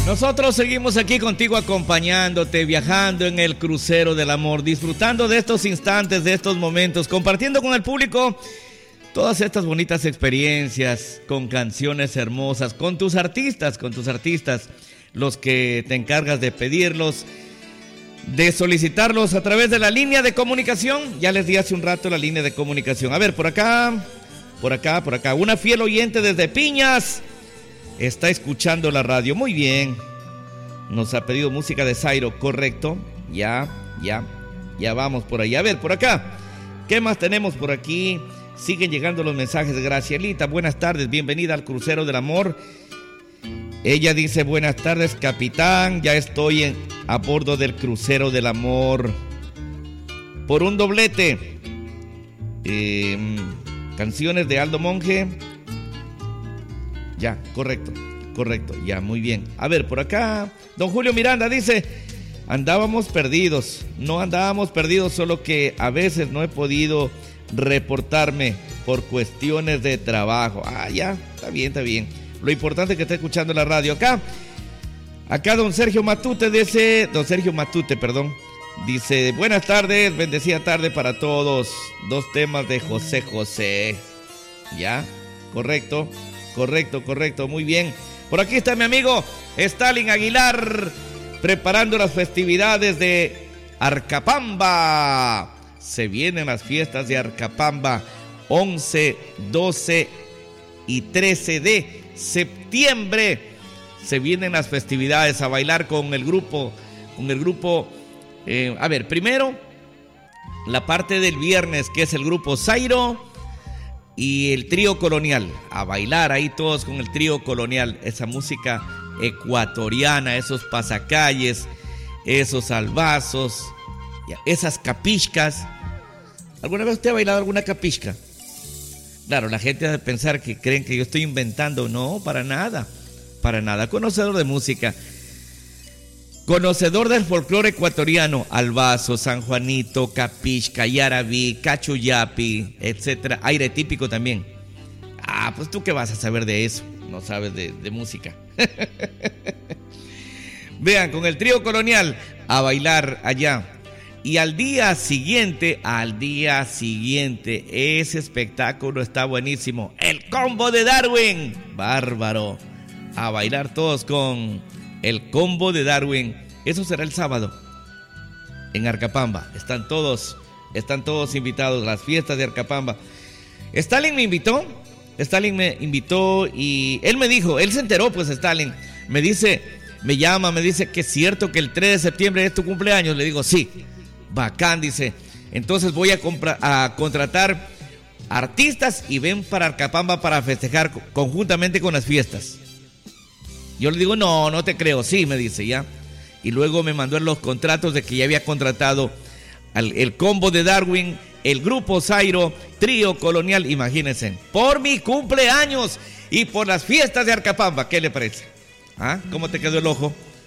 Nosotros seguimos aquí contigo acompañándote, viajando en el crucero del amor, disfrutando de estos instantes, de estos momentos, compartiendo con el público todas estas bonitas experiencias, con canciones hermosas, con tus artistas, los que te encargas de pedirlos, de solicitarlos a través de la línea de comunicación. Ya les di hace un rato la línea de comunicación. A ver, por acá, una fiel oyente desde Piñas está escuchando la radio. Muy bien. Nos ha pedido música de Zairo, correcto. Ya vamos por ahí. A ver, por acá, ¿qué más tenemos por aquí? Siguen llegando los mensajes de Gracielita. Buenas tardes, bienvenida al crucero del amor. Ella dice: buenas tardes, capitán, ya estoy a bordo del crucero del amor por un doblete. Canciones de Aldo Monge. Ya, correcto, ya, muy bien. A ver, por acá, don Julio Miranda dice: andábamos perdidos, no andábamos perdidos, solo que a veces no he podido reportarme por cuestiones de trabajo. Ya, está bien. Lo importante es que esté escuchando la radio. Acá don Sergio Matute dice, dice: buenas tardes, bendecida tarde para todos. 2 temas de José José. Ya, correcto, muy bien. Por aquí está mi amigo Stalin Aguilar, preparando las festividades de Arcapamba. Se vienen las fiestas de Arcapamba, 11, 12 y 13 de septiembre. Se vienen las festividades, a bailar con el grupo. A ver, primero la parte del viernes, que es el grupo Zairo y el trío Colonial. A bailar ahí todos con el trío Colonial, esa música ecuatoriana, esos pasacalles, esos albazos, esas capiscas. ¿Alguna vez usted ha bailado alguna capisca? Claro, la gente ha de pensar que creen que yo estoy inventando. No, para nada. Conocedor de música, conocedor del folclore ecuatoriano: albazo, San Juanito, capisca, yarabí, cachuyapi, etcétera. Aire típico también. Pues tú qué vas a saber de eso, no sabes de música. Vean, con el trío Colonial a bailar allá. Y al día siguiente, ese espectáculo está buenísimo. El combo de Darwin, bárbaro. A bailar todos con el combo de Darwin. Eso será el sábado en Arcapamba. Están todos invitados a las fiestas de Arcapamba. Stalin me invitó y él me dijo, él se enteró, pues Stalin me dice que es cierto que el 3 de septiembre es tu cumpleaños. Le digo, sí. Bacán, dice. Entonces voy a contratar artistas y ven para Arcapamba para festejar conjuntamente con las fiestas. Yo le digo, no te creo. Sí, me dice, ya. Y luego me mandó en los contratos de que ya había contratado el combo de Darwin, el grupo Zairo, trío Colonial, imagínense, por mi cumpleaños y por las fiestas de Arcapamba. ¿Qué le parece? ¿Cómo te quedó el ojo?